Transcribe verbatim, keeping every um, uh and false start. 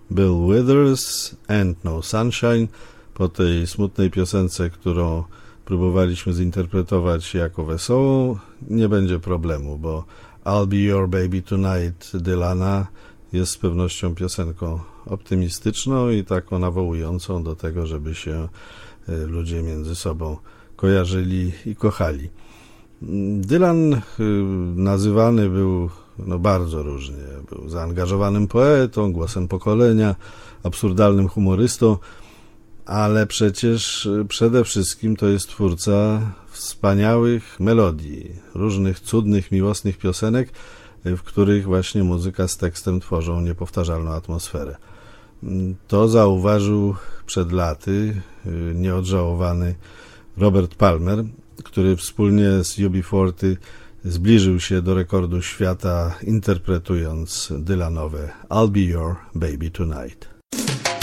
Bill Withers, And No Sunshine. Po tej smutnej piosence, którą próbowaliśmy zinterpretować jako wesołą, nie będzie problemu, bo I'll Be Your Baby Tonight Dylana jest z pewnością piosenką optymistyczną i taką nawołującą do tego, żeby się ludzie między sobą kojarzyli i kochali. Dylan nazywany był no, bardzo różnie. Był zaangażowanym poetą, głosem pokolenia, absurdalnym humorystą, ale przecież przede wszystkim to jest twórca wspaniałych melodii, różnych cudnych, miłosnych piosenek, w których właśnie muzyka z tekstem tworzą niepowtarzalną atmosferę. To zauważył przed laty nieodżałowany Robert Palmer, który wspólnie z U B czterdzieści zbliżył się do rekordu świata, interpretując Dylanowe I'll Be Your Baby Tonight.